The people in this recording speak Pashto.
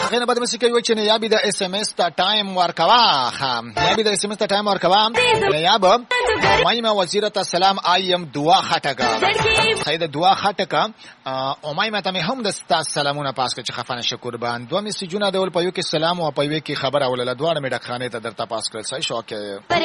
هغه نه بده مې کوي چې نه یا به د اس ام اس ته ټایم ورکوا یا به د اس ام اس ته ټایم ورکوا یا به مایمه وزیرته سلام آیم دعا خټکا خیر د دعا خټکا او مایمه ته هم د سلامونه پاس کړ چې خفانه شکر باندې دوه میسجونه د ول پيو کې سلام او پيو کې خبر اولله دوه مې ډکخانه ته درته پاس کړل صحیح شو کې